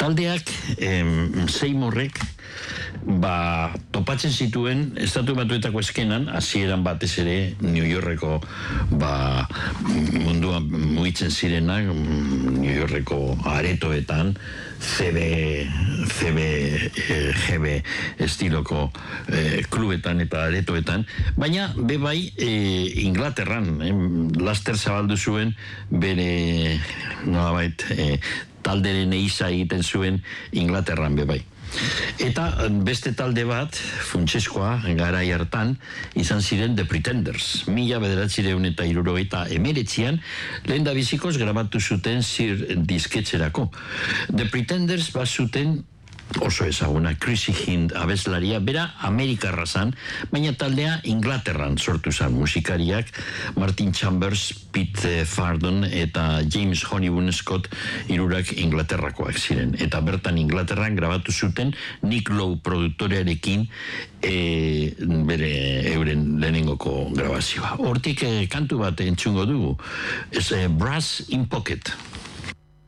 Taldeak, Seymourrek, topatzen zituen Estatu Batuetako eskenan, hasieran batez ere New Yorkeko munduan mugitzen zirenak, New Yorkeko aretoetan, GB estiloko klubetan eta aretoetan, baina bebai Inglaterran, laster zabaldu zuen bere nolabait talderen eiza egiten zuen Inglaterran bebai. Eta beste talde bat, funtseskoa, garai hartan, izan ziren The Pretenders. 1979an, lehen da bizikoz grabatu zuten Sir disketxerako. The Pretenders bazuten oso ezaguna, Chrissy Hind abeslaria, bera Amerikarra zan, baina taldea Inglaterran sortu zan. Musikariak Martin Chambers, Pete Fardon eta James Honeyboon Scott hirurak Inglaterrakoak ziren. Eta bertan Inglaterran grabatu zuten Nick Lowe produktorearekin bere euren lehenengoko grabazioa. Hortik kantu bat entzungo dugu, Brass in Pocket.